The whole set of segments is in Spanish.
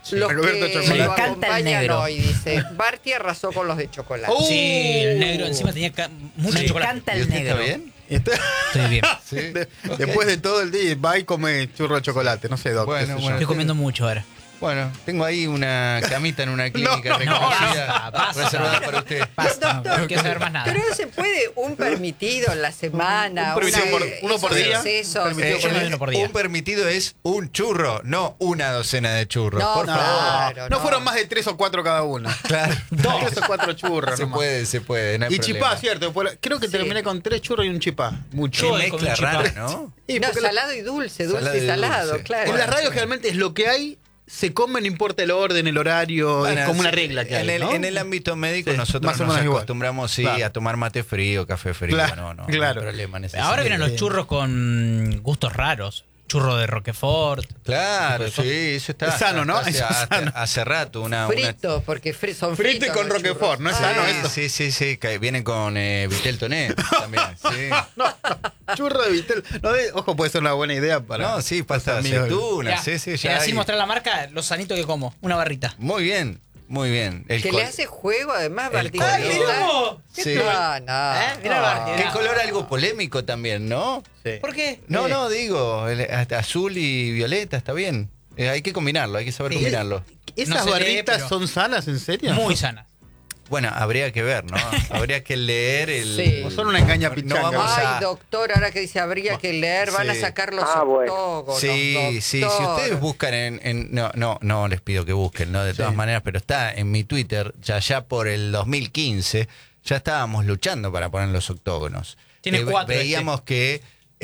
Los Roberto que Chocolate. lo Me encanta el acompañan negro. hoy, dice. Barty arrasó con los de chocolate. Sí, el negro encima tenía mucho Me chocolate. encanta ¿Y el usted negro. está bien? Estoy bien. Sí. Después de todo el día va y come churro de chocolate. No sé, Doc. Bueno, qué sé yo. bueno. Estoy comiendo mucho ahora. Bueno, tengo ahí una camita en una clínica reconocida, basta. reservada para usted. Basta, Doctor, no quiero saber más nada. Pero no se puede un permitido en la semana. Un permitido uno por esos día. excesos. Permitido Yo me doy uno por día. Un permitido es un churro, no una docena de churros. No, por no. favor. Claro, No no. fueron más de 3 o 4 cada uno. Claro. 3 o 4 churros. Se nomás. puede, no hay Y problema. chipá, cierto. Creo que Sí. terminé con 3 churros y un chipá. Mucho. Yo Qué comí mezcla chipá. rara, ¿no? Y No, porque salado y dulce, Salado dulce y y salado, dulce. claro. en las radios generalmente es lo que hay. Se come, no importa el orden, el horario, Bueno, es como una sí, regla que hay, en, ¿no? en el ámbito médico Sí, nosotros más o nos menos igual. acostumbramos Claro. a tomar mate frío, café frío. Claro, No claro. hay problema en ese Ahora sentido. vienen los churros con gustos raros. Churro de Roquefort. Claro, sí, eso está. Es sano, ¿no? Hace, Eso es sano. hace rato una. Frito, porque son Frito y fritos con los Roquefort, churros. ¿no es Ah, sano Sí, esto? sí, que vienen con Vitel Toné también. Sí. Churro de Vitel. No, ojo, puede ser una buena idea para. No, sí, pasta de amigos. aceitunas. Mirá, Sí, ya. sin hay. mostrar la marca, lo sanito que como. Una barrita. Muy bien, muy bien. El Que col- le hace juego además, el Barty. color. Ahí está. Sí. No, no. Mirá, Barty, Qué mirá. color algo polémico también, ¿no? Sí. ¿Por qué? No, digo, hasta azul y violeta, está bien. Hay que combinarlo, hay que saber combinarlo. ¿Esas No se lee, barritas pero- son sanas, en serio? Muy sana. Bueno, habría que ver, ¿no? Habría que leer el... Sí. O son una engaña pichanga. No vamos Ay, a- doctor, ahora que dice habría que leer, van a Sí. sacar los bueno. octógonos. Sí, sí, si doctor. ustedes buscan no les pido que busquen, ¿no? De todas maneras, pero está en mi Twitter, ya por el 2015, ya estábamos luchando para poner los octógonos. Tiene 4 Veíamos que,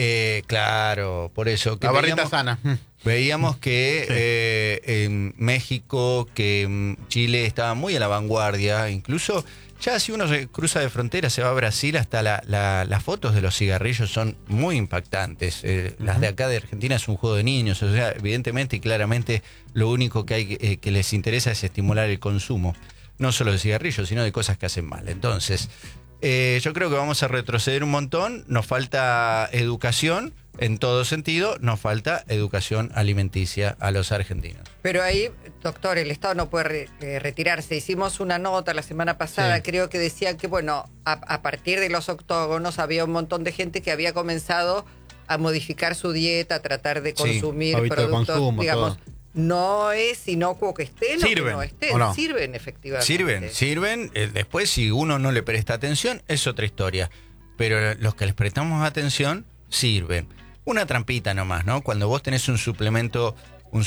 claro, por eso... que La barrita veíamos- sana. Veíamos que en México, que Chile estaba muy a la vanguardia, incluso ya si uno se cruza de frontera, se va a Brasil, hasta las fotos de los cigarrillos son muy impactantes. Las de acá de Argentina es un juego de niños, o sea, evidentemente y claramente lo único que hay que les interesa es estimular el consumo, no solo de cigarrillos, sino de cosas que hacen mal. Entonces, yo creo que vamos a retroceder un montón, nos falta educación. En todo sentido, nos falta educación alimenticia a los argentinos. Pero ahí, doctor, el Estado no puede retirarse. Hicimos una nota la semana pasada, Sí. creo que decía que, bueno, a partir de los octógonos había un montón de gente que había comenzado a modificar su dieta, a tratar de Sí, consumir hábito de productos, consumo, digamos, todo. no es inocuo que estén o que Sirven, no estén, ¿o no? sirven efectivamente. Sirven. Después, si uno no le presta atención, es otra historia. Pero los que les prestamos atención, sirven. Una trampita nomás, ¿no? Cuando vos tenés un suplemento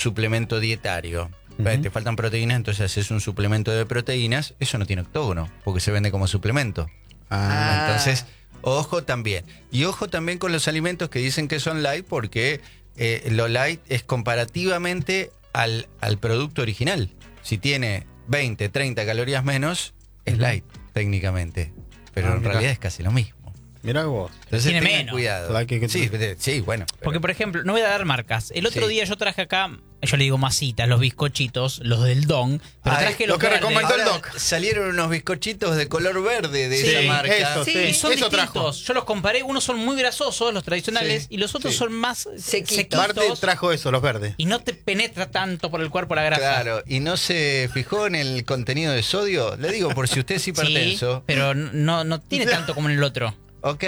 dietario, te faltan proteínas, entonces haces un suplemento de proteínas, eso no tiene octógono, porque se vende como suplemento. Ah. Entonces, ojo también. Y ojo también con los alimentos que dicen que son light, porque lo light es comparativamente al producto original. Si tiene 20, 30 calorías menos, es light, técnicamente. Pero en mira. realidad es casi lo mismo. Mirá vos. Entonces Tiene tengan menos. cuidado. Hay que- Sí, bueno. Porque, por ejemplo, no voy a dar marcas. El otro Sí. día yo traje acá, yo le digo masitas, los bizcochitos, los del Don, pero Ay, traje lo los que verdes. recomendó el Ahora Doc. salieron unos bizcochitos de color verde de Sí, esa marca. eso, Sí, sí. Y son Eso trajo. distintos. Yo los comparé, unos son muy grasosos, los tradicionales, Sí, y los otros sí. son más Sequitos. Barte sequitos, trajo eso, los verdes. y no te penetra tanto por el cuerpo la grasa. Claro, y no se fijó en el contenido de sodio. Le digo, por si usted es Sí, hipertenso. pero no tiene tanto como en el otro. Ok.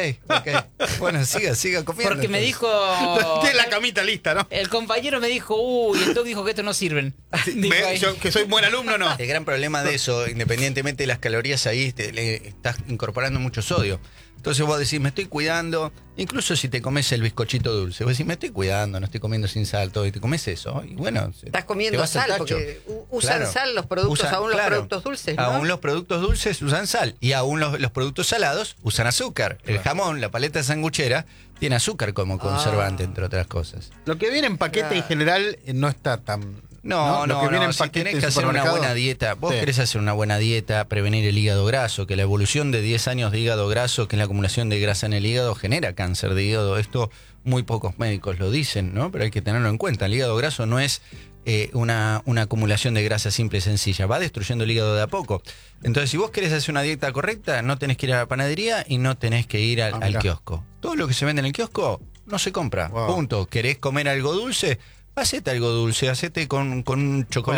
Bueno, siga comiendo. Porque me entonces. dijo... Tiene la camita lista, ¿no? El compañero me dijo, uy, el doc dijo que estos no sirven. Dijo ahí. Yo, que soy buen alumno, no. El gran problema de eso, independientemente de las calorías, ahí le estás incorporando mucho sodio. Entonces vos decís, me estoy cuidando, incluso si te comes el bizcochito dulce, vos decís, me estoy cuidando, no estoy comiendo sin sal, todo, y te comes eso, y bueno... Estás te comiendo vas al sal, tacho. porque usan Claro. sal los productos, Usan- aún los claro. productos dulces, ¿no? Aún los productos dulces usan sal, y aún los productos salados usan azúcar. El jamón, la paleta sanguchera, tiene azúcar como conservante, entre otras cosas. Lo que viene en paquete en Claro. general no está tan... No, Lo que viene en si paquete tenés en que hacer una supermercado. buena dieta, vos Sí. querés hacer una buena dieta, prevenir el hígado graso, que la evolución de 10 años de hígado graso, que es la acumulación de grasa en el hígado, genera cáncer de hígado. Esto muy pocos médicos lo dicen, ¿no? Pero hay que tenerlo en cuenta. El hígado graso no es una acumulación de grasa simple y sencilla, va destruyendo el hígado de a poco. Entonces, si vos querés hacer una dieta correcta, no tenés que ir a la panadería y no tenés que ir al mirá. kiosco. Todo lo que se vende en el kiosco no se compra. Wow. Punto. ¿Querés comer algo dulce? Hacete algo dulce, hacete con un chocolate.